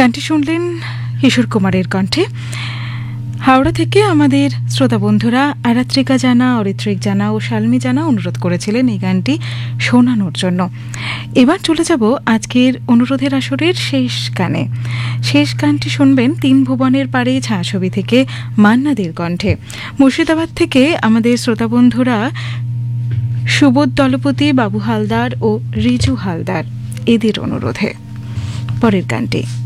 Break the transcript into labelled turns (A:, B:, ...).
A: গানটি শুনলেন কিশোর কুমারের কণ্ঠে। হাওড়া থেকে আমাদের শ্রোতা বন্ধুরা আরাত্রিকা জানা, অরিত্রিক জানা ও শালমি জানা অনুরোধ করেছিলেন এই গানটি শোনানোর জন্য। এবার চলে যাব আজকের অনুরোধের আসরের শেষ গানে। শেষ গানটি শুনবেন তিন ভুবনের পারে ছায়াছবি থেকে মান্নাদের কণ্ঠে। মুর্শিদাবাদ থেকে আমাদের শ্রোতা বন্ধুরা সুবোধ দলপতি, বাবু হালদার ও রিজু হালদার এদের অনুরোধে পরের গানটি।